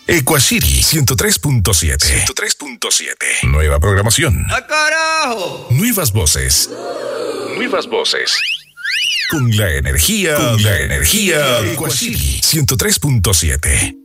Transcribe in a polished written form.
Equashiri 103.7. 103.7. Nueva programación. ¡Ah, carajo! Nuevas voces. Nuevas voces. Con la energía de Equashiri 103.7.